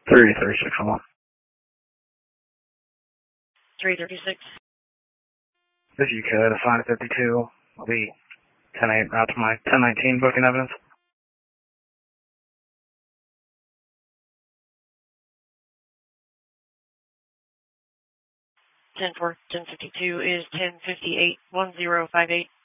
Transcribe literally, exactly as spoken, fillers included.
three thirty-six on one. three thirty-six. If you could, assign fifty-two. I'll be ten eight out to my ten nineteen booking evidence. ten four, ten fifty-two is ten fifty-eight, one zero five eight.